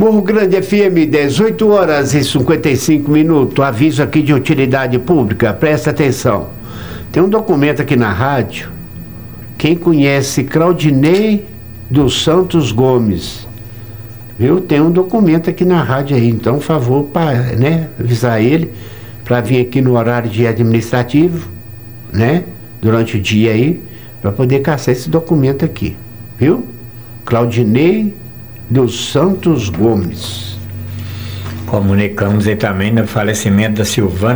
Morro Grande FM, 18 horas e 55 minutos. Aviso aqui de utilidade pública, presta atenção. Tem um documento aqui na rádio. Quem conhece Claudinei dos Santos Gomes, viu? Tem um documento aqui na rádio aí. Então, por favor, avisar ele para vir aqui no horário de administrativo, durante o dia aí, para poder caçar esse documento aqui, viu? Claudinei dos Santos Gomes. Comunicamos aí também no falecimento da Silvana